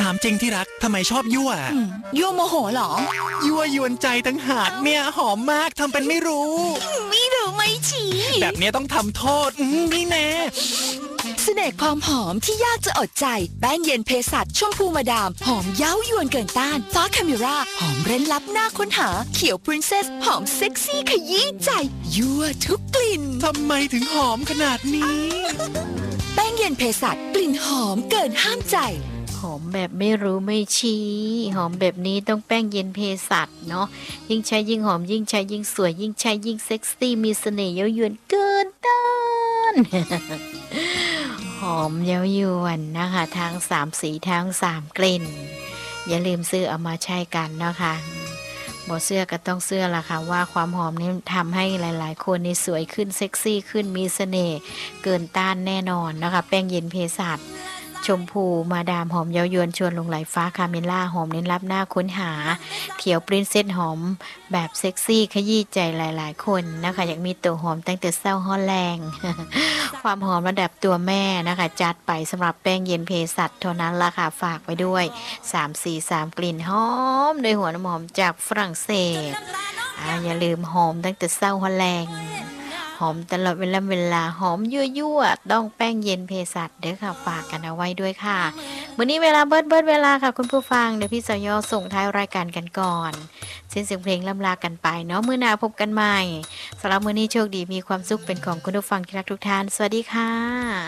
ามจริงที่รักทำไมชอบยั่วยั่วโมโหเหรอยั่วยวนใจตั้งหากเนี่ยหอมมากทำเป็นไม่รู้ไม่รู้ไม่ชี้แบบนี้ต้องทำโทษนี่แน่เสน่ห์ความหอมที่ยากจะอดใจแป้งเย็นเภสัชชมพูมาดามหอมเย้ายวนเกินต้านฟ้าคาเมราหอมเร้นลับน่าค้นหาเขียวพรินเซสหอมเซ็กซี่ขยี้ใจยั่วทุกกลิ่นทำไมถึงหอมขนาดนี้แป้งเย็นเภสัชกลิ่นหอมเกินห้ามใจหอมแบบไม่รู้ไม่ชี้หอมแบบนี้ต้องแป้งเย็นเภสัชเนาะยิ่งใช้ยิ่งหอมยิ่งใช้ยิ่งสวยยิ่งใช้ยิ่งเซ็กซี่มีเสน่ห์เย้ายวนเกินต้านหอมเย้ายวนนะคะทั้ง3สีทั้ง3กลิ่นอย่าลืมซื้อเอามาใช้กันนะคะบ่เสื้อก็ต้องเสื้อละค่ะว่าความหอมนี้ทำให้หลายๆคนนี่สวยขึ้นเซ็กซี่ขึ้นมีเสน่ห์เกินต้านแน่นอนนะคะแป้งเย็นเภสัชชมพูมาดามหอมเย้ายวนชวนลงไหลฟ้าคาเมล่าหอมเน้นลับหน้าค้นหาเขียวปรินเซสหอมแบบเซ็กซี่ขยี้ใจหลายๆคนนะคะอยากมีตัวหอมตั้งแต่เศร้าฮอแรง ความหอมระดับตัวแม่นะคะจัดไปสำหรับแป้งเย็นเภสัชเท่านั้นละค่ะฝากไว้ด้วย3 กลิ่นหอมโดยหัวน้ำหอมจากฝรั่งเศสอย่าลืมหอมตั้งแต่เศร้าฮอแรงหอมตลอดเวลาหอมยั่วๆต้องแป้งเย็นเภสัชเด้อค่ะฝากกันเอาไว้ด้วยค่ะวันนี้เวลาเบิดเวลาค่ะคุณผู้ฟังเดี๋ยวพี่สยส่งท้ายรายการกันก่อนสิ้นเสียงเพลงล่ำลากันไปเนาะมื้อหน้าพบกันใหม่สำหรับมื้อนี้โชคดีมีความสุขเป็นของคุณผู้ฟังที่รักทุกท่านสวัสดีค่ะ